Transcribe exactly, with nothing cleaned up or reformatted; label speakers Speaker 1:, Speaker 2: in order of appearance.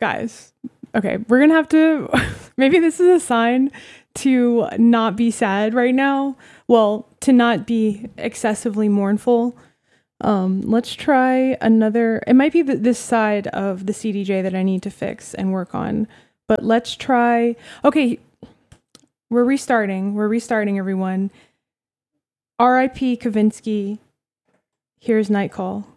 Speaker 1: guys. Okay, we're gonna have to. Maybe this is a sign to not be sad right now. Well, to not be excessively mournful. Um, let's try another. It might be th- this side of the C D J that I need to fix and work on. But let's try. Okay, we're restarting. We're restarting, everyone. R I P Kavinsky. Here's Night Call.